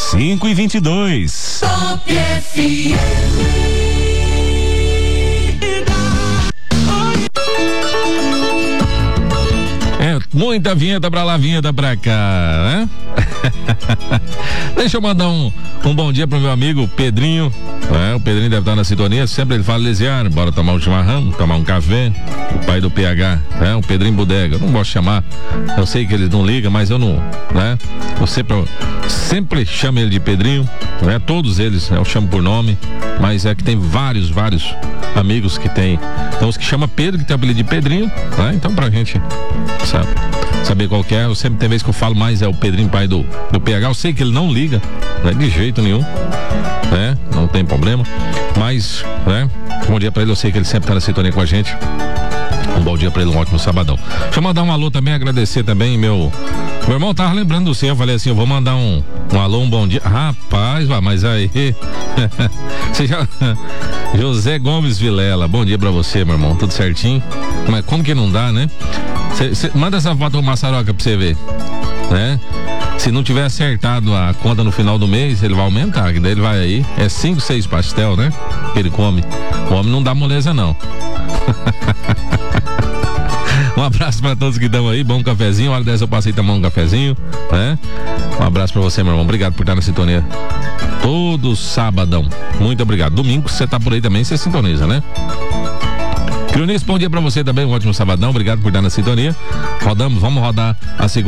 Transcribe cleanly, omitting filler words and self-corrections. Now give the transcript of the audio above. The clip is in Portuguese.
5h22. Top FM. Muita vinheta pra lá, vinheta pra cá, né? Deixa eu mandar um bom dia pro meu amigo Pedrinho, né? O Pedrinho deve estar na sintonia, sempre ele fala: Lesiano, bora tomar um chimarrão, tomar um café. O pai do PH, né? O Pedrinho Bodega, eu não gosto de chamar, eu sei que eles não ligam, mas eu não, né? Eu sempre chamo ele de Pedrinho, né? Todos eles eu chamo por nome, mas é que tem vários amigos que tem, então os que chama Pedro, que tem o apelido de Pedrinho, né? Então pra gente saber qual que é, eu sempre tem vez que eu falo mais é o Pedrinho, pai do PH, eu sei que ele não liga, né? De jeito nenhum, né? Não tem problema, mas, né? Bom dia pra ele, eu sei que ele sempre tá na sintonia com a gente. Um bom dia pra ele, um ótimo sabadão. Deixa eu mandar um alô também, agradecer também meu irmão tava lembrando do seu, eu falei assim, eu vou mandar um alô, um bom dia. Rapaz, mas aí você já... José Gomes Vilela, bom dia pra você, meu irmão, tudo certinho? Mas como que não dá, né? Manda essa foto do Massaroca pra você ver, né? Se não tiver acertado a conta no final do mês, ele vai aumentar, que daí ele vai aí, é 5, 6 pastel, né? Que ele come. O homem não dá moleza, não. Um abraço pra todos que estão aí, bom cafezinho, hora dessa eu passei tomar um cafezinho, né? Um abraço pra você, meu irmão, obrigado por estar na sintonia todo sabadão, muito obrigado. Domingo, você tá por aí também, você sintoniza, né? Crionis, bom dia pra você também, um ótimo sabadão, obrigado por estar na sintonia. Vamos rodar a segunda